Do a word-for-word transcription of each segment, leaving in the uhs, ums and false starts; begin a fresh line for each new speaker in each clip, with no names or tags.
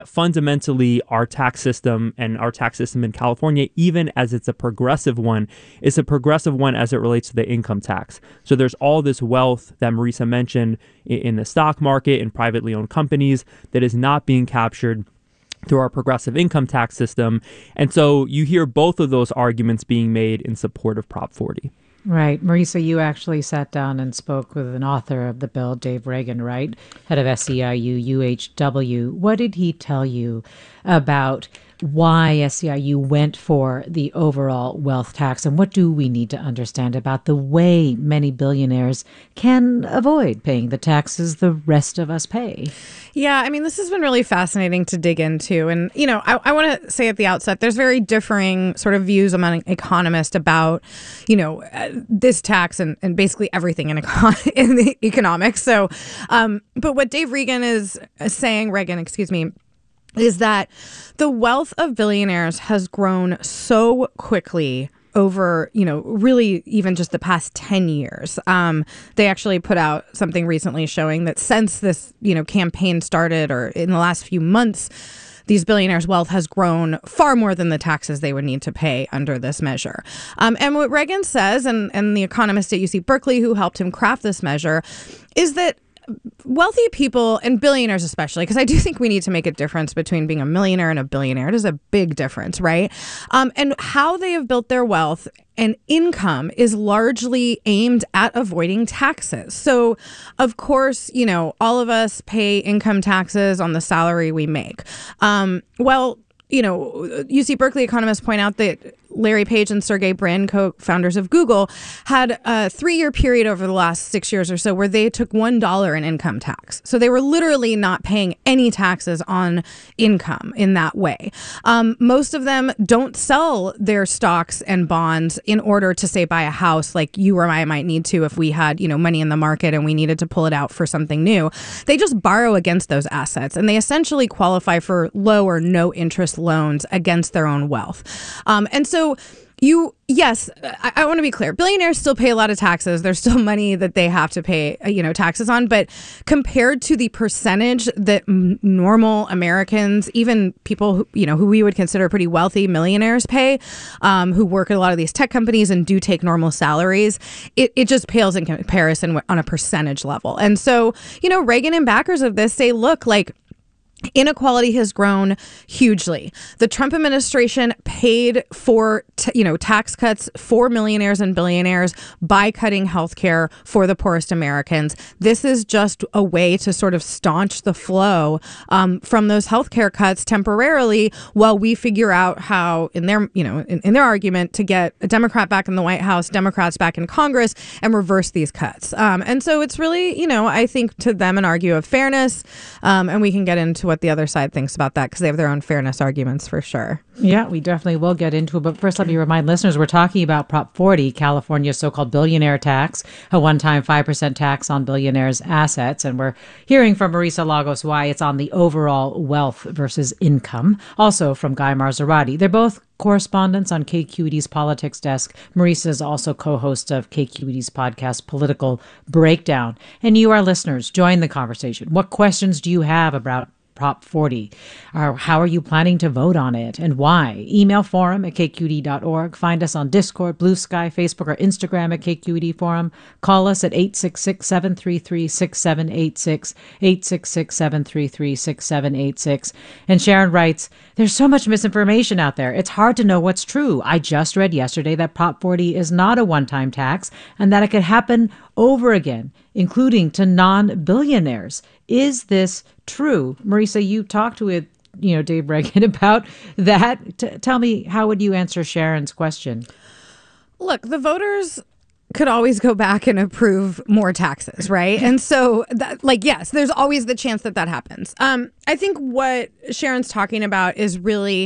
fundamentally, our tax system and our tax system in California, even as it's a progressive one, is a progressive one as it relates to the income tax. So there's all this wealth that Marisa mentioned in the stock market and privately owned companies that is not being captured through our progressive income tax system. And so you hear both of those arguments being made in support of Prop forty.
Right. Marisa, you actually sat down and spoke with an author of the bill, Dave Reagan, right? Head of S E I U U H W. What did he tell you about why S E I U went for the overall wealth tax, and what do we need to understand about the way many billionaires can avoid paying the taxes the rest of us pay?
Yeah, I mean, this has been really fascinating to dig into. And, you know, I, I want to say at the outset, there's very differing sort of views among economists about, you know, uh, this tax and, and basically everything in, econ- in the economics. So, um, but what Dave Reagan is saying, Reagan, excuse me, is that the wealth of billionaires has grown so quickly over, you know, really even just the past ten years. Um, they actually put out something recently showing that since this, you know, campaign started, or in the last few months, these billionaires' wealth has grown far more than the taxes they would need to pay under this measure. Um, and what Reagan says, and, and the economist at U C Berkeley who helped him craft this measure, is that wealthy people, and billionaires especially, because I do think we need to make a difference between being a millionaire and a billionaire. It is a big difference, right? Um, and how they have built their wealth and income is largely aimed at avoiding taxes. So, of course, you know, all of us pay income taxes on the salary we make. Um, well, you know, U C Berkeley economists point out that Larry Page and Sergey Brin, co-founders of Google, had a three-year period over the last six years or so where they took one dollar in income tax. So they were literally not paying any taxes on income in that way. Um, most of them don't sell their stocks and bonds in order to, say, buy a house like you or I might need to if we had, you know, money in the market and we needed to pull it out for something new. They just borrow against those assets, and they essentially qualify for low or no interest loans against their own wealth. Um, and so So you, yes, I, I want to be clear. Billionaires still pay a lot of taxes. There's still money that they have to pay, you know, taxes on. But compared to the percentage that m- normal Americans, even people, who, you know, who we would consider pretty wealthy millionaires pay, um, who work at a lot of these tech companies and do take normal salaries, it, it just pales in comparison on a percentage level. And so, you know, Reagan and backers of this say, look, like, inequality has grown hugely. The Trump administration paid for, t- you know, tax cuts for millionaires and billionaires by cutting health care for the poorest Americans. This is just a way to sort of staunch the flow um, from those health care cuts temporarily while we figure out how, in their, you know, in, in their argument, to get a Democrat back in the White House, Democrats back in Congress, and reverse these cuts. Um, and so it's really, you know, I think to them an argue of fairness, um, and we can get into what the other side thinks about that because they have their own fairness arguments for sure.
Yeah, we definitely will get into it. But first, let me remind listeners, we're talking about Prop forty, California's so-called billionaire tax, a one-time five percent tax on billionaires' assets. And we're hearing from Marisa Lagos why it's on the overall wealth versus income. Also from Guy Marzorati. They're both correspondents on K Q E D's Politics Desk. Marisa is also co-host of K Q E D's podcast, Political Breakdown. And you, our listeners, join the conversation. What questions do you have about Prop forty? Or how are you planning to vote on it and why? Email forum at k q e d dot org. Find us on Discord, Blue Sky, Facebook, or Instagram at K Q E D Forum. Call us at eight six six, seven three three, six seven eight six, eight six six, seven three three, six seven eight six. And Sharon writes, there's so much misinformation out there. It's hard to know what's true. I just read yesterday that Prop forty is not a one-time tax and that it could happen over again, including to non-billionaires. Is this true? Marisa, you talked with, you know, Dave Reagan about that. T- tell me, how would you answer Sharon's question?
Look, the voters could always go back and approve more taxes, right? And so, that, like, yes, there's always the chance that that happens. Um, I think what Sharon's talking about is really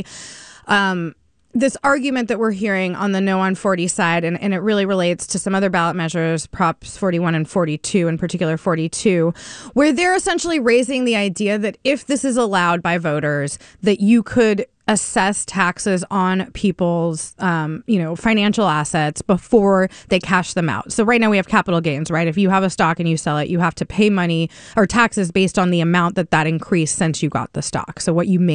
um, this argument that we're hearing on the no on forty side, and, and it really relates to some other ballot measures, Props forty-one and forty-two, in particular forty-two, where they're essentially raising the idea that if this is allowed by voters, that you could assess taxes on people's, um, you know, financial assets before they cash them out. So right now we have capital gains, right? If you have a stock and you sell it, you have to pay money or taxes based on the amount that that increased since you got the stock. So what you made